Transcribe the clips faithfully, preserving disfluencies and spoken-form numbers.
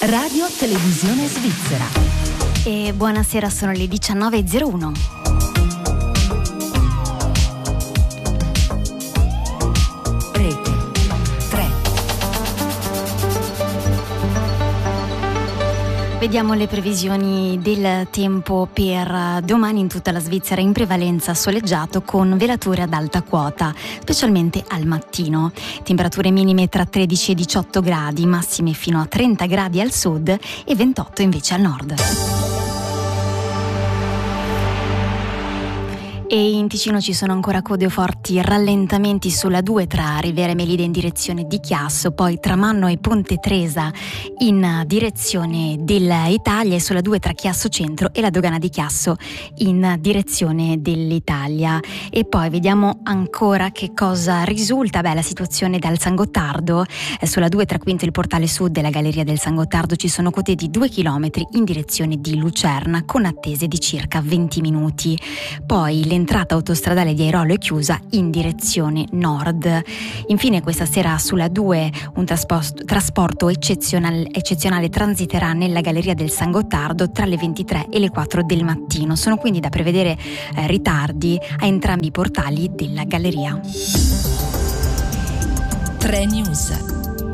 Radio Televisione Svizzera. E buonasera, sono le diciannove e zero uno. Rete tre. Vediamo le previsioni del tempo per domani in tutta la Svizzera, in prevalenza soleggiato con velature ad alta quota, specialmente al mattino. Temperature minime tra tredici e diciotto gradi, massime fino a trenta gradi al sud e ventotto invece al nord. E in Ticino ci sono ancora code o forti rallentamenti sulla due tra Rivera Melide in direzione di Chiasso, poi tra Manno e Ponte Tresa in direzione dell'Italia, e sulla due tra Chiasso Centro e la dogana di Chiasso in direzione dell'Italia. E poi vediamo ancora che cosa risulta. Beh, la situazione dal San Gottardo, eh, sulla due tra Quinto e il Portale Sud e la Galleria del San Gottardo ci sono code di due chilometri in direzione di Lucerna con attese di circa venti minuti. Poi l'entrata autostradale di Airolo è chiusa in direzione nord. Infine questa sera sulla due un trasporto, trasporto eccezionale, eccezionale transiterà nella Galleria del San Gottardo tra le ventitré e le quattro del mattino. Sono quindi da prevedere eh, ritardi a entrambi i portali della galleria. tre News.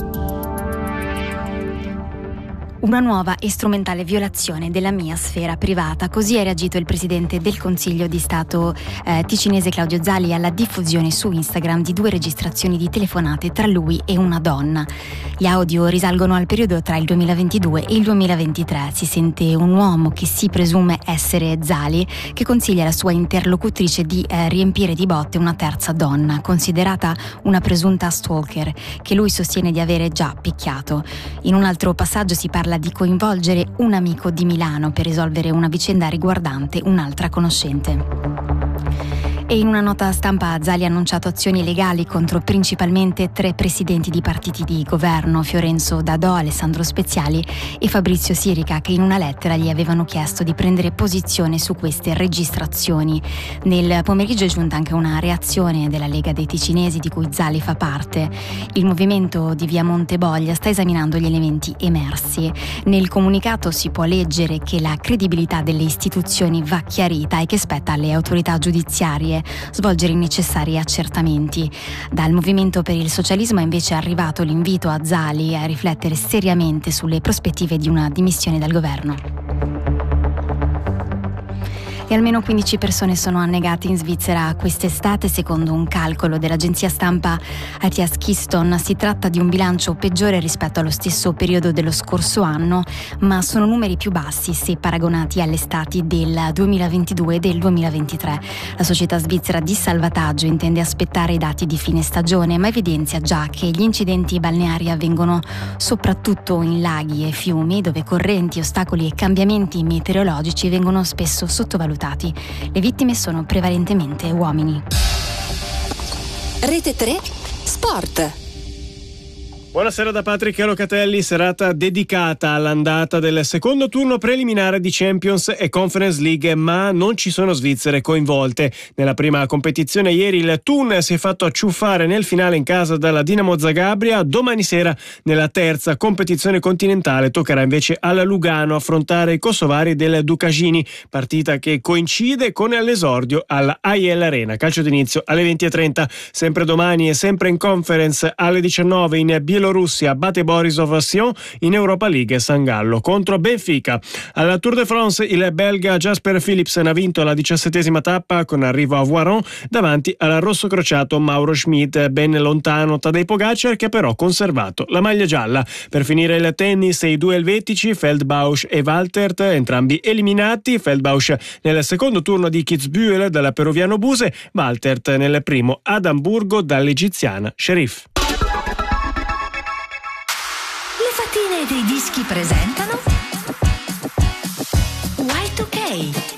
Una nuova e strumentale violazione della mia sfera privata. Così ha reagito il presidente del Consiglio di Stato eh, ticinese Claudio Zali alla diffusione su Instagram di due registrazioni di telefonate tra lui e una donna. Gli audio risalgono al periodo tra il duemilaventidue e il duemilaventitré. Si sente un uomo che si presume essere Zali che consiglia alla sua interlocutrice di eh, riempire di botte una terza donna, considerata una presunta stalker, che lui sostiene di avere già picchiato. In un altro passaggio si parla di coinvolgere un amico di Milano per risolvere una vicenda riguardante un'altra conoscente. E in una nota stampa Zali ha annunciato azioni legali contro principalmente tre presidenti di partiti di governo, Fiorenzo Dadò, Alessandro Speziali e Fabrizio Sirica, che in una lettera gli avevano chiesto di prendere posizione su queste registrazioni. Nel pomeriggio è giunta anche una reazione della Lega dei Ticinesi, di cui Zali fa parte. Il movimento di via Monteboglia sta esaminando gli elementi emersi. Nel comunicato si può leggere che la credibilità delle istituzioni va chiarita e che spetta alle autorità giudiziarie svolgere i necessari accertamenti. Dal Movimento per il Socialismo è invece arrivato l'invito a Zali a riflettere seriamente sulle prospettive di una dimissione dal governo. E almeno quindici persone sono annegate in Svizzera quest'estate, secondo un calcolo dell'agenzia stampa Atias Keystone. Si tratta di un bilancio peggiore rispetto allo stesso periodo dello scorso anno, ma sono numeri più bassi se paragonati alle estati del duemilaventidue e del duemilaventitré. La società svizzera di salvataggio intende aspettare i dati di fine stagione, ma evidenzia già che gli incidenti balneari avvengono soprattutto in laghi e fiumi, dove correnti, ostacoli e cambiamenti meteorologici vengono spesso sottovalutati. Le vittime sono prevalentemente uomini. Rete tre Sport. Buonasera da Patrick Locatelli, serata dedicata all'andata del secondo turno preliminare di Champions e Conference League, ma non ci sono svizzere coinvolte. Nella prima competizione ieri il Thun si è fatto acciuffare nel finale in casa dalla Dinamo Zagabria. Domani sera nella terza competizione continentale toccherà invece alla Lugano affrontare i kosovari del Dukashini, partita che coincide con l'esordio alla A I L Arena. Calcio d'inizio alle venti e trenta. Sempre domani e sempre in Conference alle diciannove in Bielorussia Bielorussia batte Borisov Sion, in Europa League San Gallo contro Benfica. Alla Tour de France il belga Jasper Philipsen ha vinto la diciassettesima tappa con arrivo a Voiron davanti al rosso crociato Mauro Schmid, ben lontano Tadej Pogacar, che ha però conservato la maglia gialla. Per finire il tennis, i due elvetici Feldbausch e Waltert, entrambi eliminati, Feldbausch nel secondo turno di Kitzbühel dalla peruviano Buse, Waltert nel primo ad Amburgo dall'egiziana Sherif. Dei dischi presentano Y due K.